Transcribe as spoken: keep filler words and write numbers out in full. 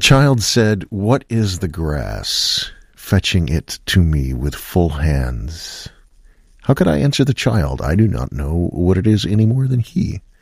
child said, "What is the grass?" fetching it to me with full hands. How could I answer the child? I do not know what it is any more than he.